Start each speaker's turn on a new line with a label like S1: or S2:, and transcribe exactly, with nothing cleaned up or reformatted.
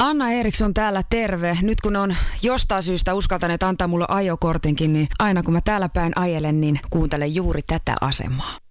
S1: Anna Eriksson täällä, terve. Nyt kun on jostain syystä uskaltaneet antaa mulle ajokortinkin, niin aina kun mä täällä päin ajelen, niin kuuntelen juuri tätä asemaa.